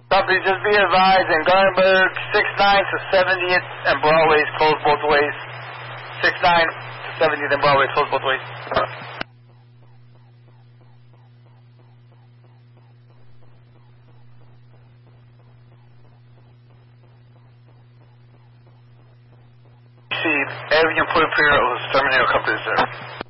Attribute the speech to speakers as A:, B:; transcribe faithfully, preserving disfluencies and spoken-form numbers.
A: Copy, just be advised, in Gardenburg, sixty-ninth to seventieth and Broadway is closed both ways. sixty-ninth to seventieth and Broadway is closed both ways. See, every employee period was terminated or come to the